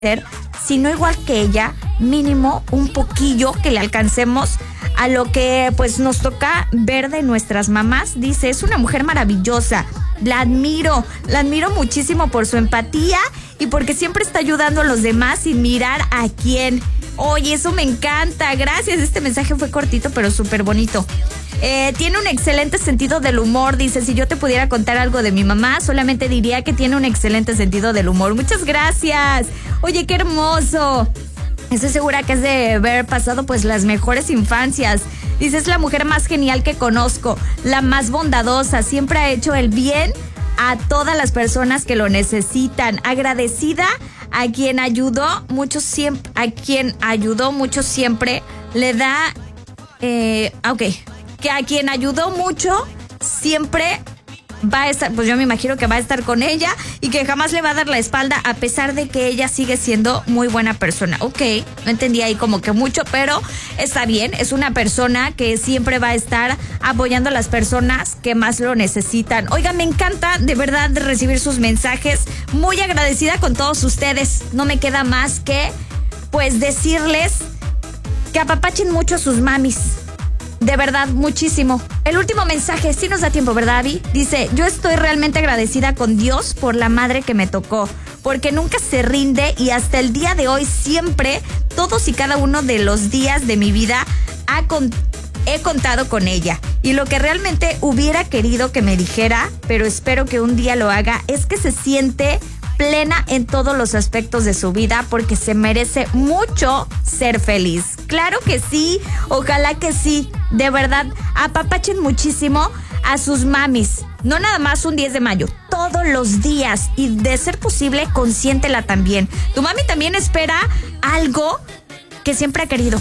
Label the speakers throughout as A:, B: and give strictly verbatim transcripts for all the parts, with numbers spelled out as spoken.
A: ser, sino igual que ella, mínimo un poquillo que le alcancemos a lo que pues nos toca ver de nuestras mamás. Dice, es una mujer maravillosa, la admiro, la admiro muchísimo por su empatía y porque siempre está ayudando a los demás sin mirar a quién. Oye, eso me encanta, gracias, este mensaje fue cortito pero súper bonito. Eh, tiene un excelente sentido del humor, dice, si yo te pudiera contar algo de mi mamá, solamente diría que tiene un excelente sentido del humor. Muchas gracias. Oye, qué hermoso. Estoy segura que es de haber pasado pues las mejores infancias. Dice, es la mujer más genial que conozco, la más bondadosa, siempre ha hecho el bien a todas las personas que lo necesitan. Agradecida a quien ayudó mucho siempre, a quien ayudó mucho siempre, le da, eh, ok, que a quien ayudó mucho siempre va a estar, pues yo me imagino que va a estar con ella y que jamás le va a dar la espalda a pesar de que ella sigue siendo muy buena persona. Ok, no entendí ahí como que mucho, pero está bien, es una persona que siempre va a estar apoyando a las personas que más lo necesitan. Oiga, me encanta de verdad recibir sus mensajes, muy agradecida con todos ustedes. No me queda más que pues decirles que apapachen mucho a sus mamis. De verdad, muchísimo. El último mensaje, sí nos da tiempo, ¿verdad, Abby? Dice, yo estoy realmente agradecida con Dios por la madre que me tocó, porque nunca se rinde y hasta el día de hoy siempre, todos y cada uno de los días de mi vida, ha con- he contado con ella. Y lo que realmente hubiera querido que me dijera, pero espero que un día lo haga, es que se siente plena en todos los aspectos de su vida porque se merece mucho ser feliz. Claro que sí, ojalá que sí. De verdad, apapachen muchísimo a sus mamis. No nada más un diez de mayo, todos los días. Y de ser posible, consiéntela también. Tu mami también espera algo que siempre ha querido.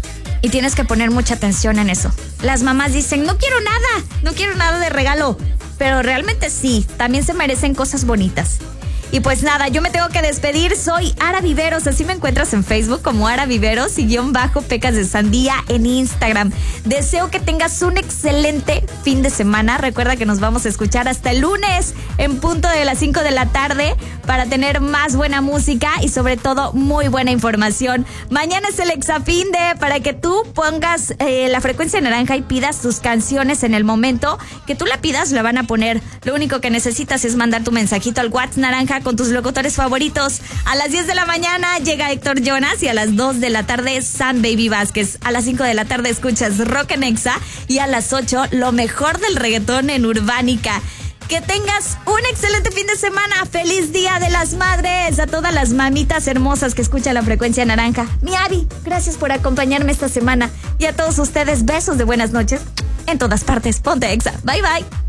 A: Y tienes que poner mucha atención en eso. Las mamás dicen, no quiero nada, no quiero nada de regalo. Pero realmente sí, también se merecen cosas bonitas. Y pues nada, yo me tengo que despedir. Soy Ara Viveros, así me encuentras en Facebook como Ara Viveros y guión bajo Pecas de Sandía en Instagram. Deseo que tengas un excelente fin de semana. Recuerda que nos vamos a escuchar hasta el lunes en punto de las cinco de la tarde para tener más buena música y sobre todo muy buena información. Mañana es el Exafinde para que tú pongas eh, la frecuencia naranja y pidas tus canciones en el momento que tú la pidas, la van a poner. Lo único que necesitas es mandar tu mensajito al WhatsApp naranja con tus locutores favoritos. A las diez de la mañana llega Héctor Jonas y a las dos de la tarde San Baby Vázquez. A las cinco de la tarde escuchas Rock en Exa y a las ocho lo mejor del reggaetón en Urbánica. Que tengas un excelente fin de semana. ¡Feliz Día de las Madres! A todas las mamitas hermosas que escuchan la frecuencia naranja. Mi Abby, gracias por acompañarme esta semana. Y a todos ustedes, besos de buenas noches en todas partes. Ponte Exa. Bye, bye.